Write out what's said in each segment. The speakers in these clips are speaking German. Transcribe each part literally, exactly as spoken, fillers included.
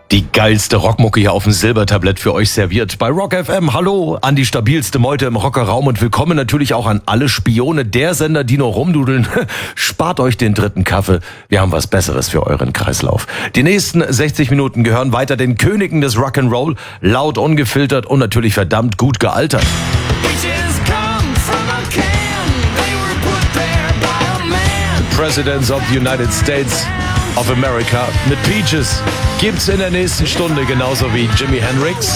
Die geilste Rockmucke hier auf dem Silbertablett für euch serviert bei Rock F M. Hallo an die stabilste Meute im Rockerraum und willkommen natürlich auch an alle Spione der Sender, die nur rumdudeln. Spart euch den dritten Kaffee, wir haben was Besseres für euren Kreislauf. Die nächsten sechzig Minuten gehören weiter den Königen des Rock'n'Roll, laut, ungefiltert und natürlich verdammt gut gealtert. Presidents of the United States of America mit Peaches gibt's in der nächsten Stunde, genauso wie Jimi Hendrix.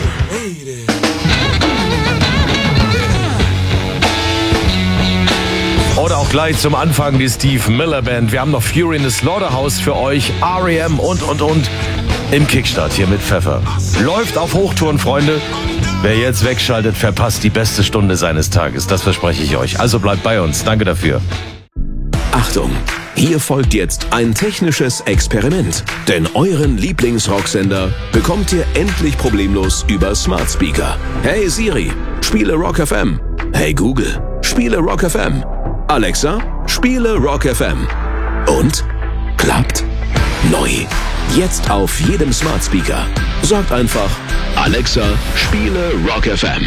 Oder auch gleich zum Anfang die Steve Miller Band. Wir haben noch Fury in the Slaughterhouse für euch, R E M und, und, und im Kickstart hier mit Pfeffer. Läuft auf Hochtouren, Freunde. Wer jetzt wegschaltet, verpasst die beste Stunde seines Tages. Das verspreche ich euch. Also bleibt bei uns. Danke dafür. Achtung, hier folgt jetzt ein technisches Experiment. Denn euren Lieblingsrocksender bekommt ihr endlich problemlos über Smart Speaker. Hey Siri, spiele Rock F M. Hey Google, spiele Rock F M. Alexa, spiele Rock F M. Und? Klappt? Neu. Jetzt auf jedem Smart Speaker. Sagt einfach, Alexa, spiele Rock F M.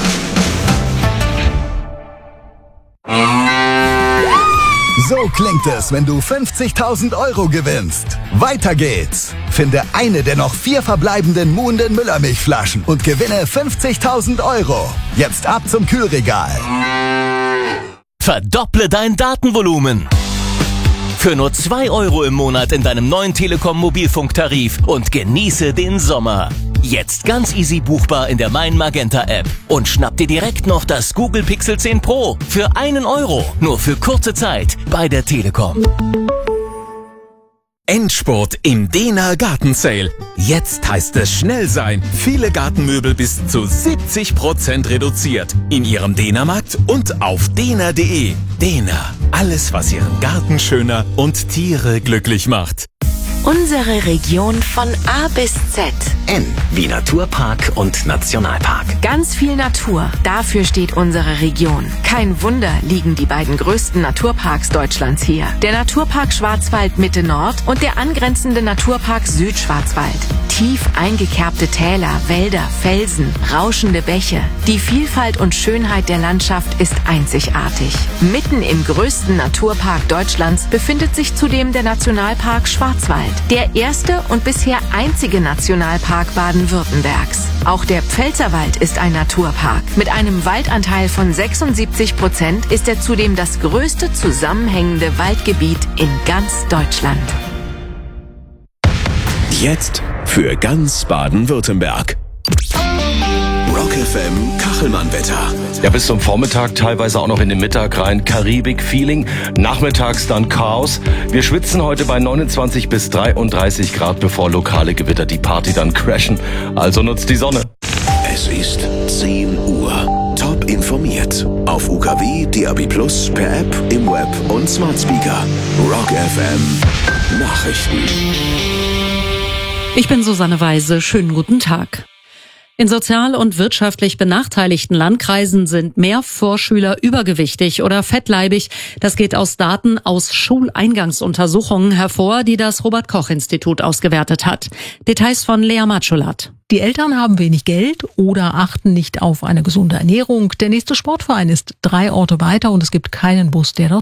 So klingt es, wenn du fünfzigtausend Euro gewinnst. Weiter geht's. Finde eine der noch vier verbleibenden Muhnden Müllermilchflaschen und gewinne fünfzigtausend Euro. Jetzt ab zum Kühlregal. Verdopple dein Datenvolumen. Für nur zwei Euro im Monat in deinem neuen Telekom Mobilfunktarif und genieße den Sommer. Jetzt ganz easy buchbar in der Mein Magenta App. Und schnapp dir direkt noch das Google Pixel zehn Pro für einen Euro. Nur für kurze Zeit bei der Telekom. Endspurt im Dena Garten Sale. Jetzt heißt es schnell sein. Viele Gartenmöbel bis zu siebzig Prozent reduziert. In Ihrem Dena-Markt und auf dena punkt de. Dena. Alles, was Ihren Garten schöner und Tiere glücklich macht. Unsere Region von A bis Z. N wie Naturpark und Nationalpark. Ganz viel Natur, dafür steht unsere Region. Kein Wunder liegen die beiden größten Naturparks Deutschlands hier. Der Naturpark Schwarzwald Mitte Nord und der angrenzende Naturpark Südschwarzwald. Tief eingekerbte Täler, Wälder, Felsen, rauschende Bäche. Die Vielfalt und Schönheit der Landschaft ist einzigartig. Mitten im größten Naturpark Deutschlands befindet sich zudem der Nationalpark Schwarzwald. Der erste und bisher einzige Nationalpark Baden-Württembergs. Auch der Pfälzerwald ist ein Naturpark. Mit einem Waldanteil von sechsundsiebzig Prozent ist er zudem das größte zusammenhängende Waldgebiet in ganz Deutschland. Jetzt für ganz Baden-Württemberg. Rock F M Kachelmann-Wetter. Ja, bis zum Vormittag, teilweise auch noch in den Mittag rein. Karibik-Feeling. Nachmittags dann Chaos. Wir schwitzen heute bei neunundzwanzig bis dreiunddreißig Grad, bevor lokale Gewitter die Party dann crashen. Also nutzt die Sonne. Es ist zehn Uhr. Top informiert. Auf U K W, D A B plus, per App, im Web und Smart Speaker. Rock F M Nachrichten. Ich bin Susanne Weise. Schönen guten Tag. In sozial- und wirtschaftlich benachteiligten Landkreisen sind mehr Vorschüler übergewichtig oder fettleibig. Das geht aus Daten aus Schuleingangsuntersuchungen hervor, die das Robert-Koch-Institut ausgewertet hat. Details von Lea Matschulat. Die Eltern haben wenig Geld oder achten nicht auf eine gesunde Ernährung. Der nächste Sportverein ist drei Orte weiter und es gibt keinen Bus, der dort